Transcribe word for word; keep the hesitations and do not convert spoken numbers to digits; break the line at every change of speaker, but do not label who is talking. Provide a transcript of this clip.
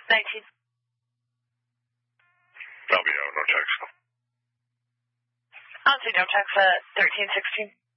nineteen.
That'll be out, no text.
I'll say no text at thirteen sixteen.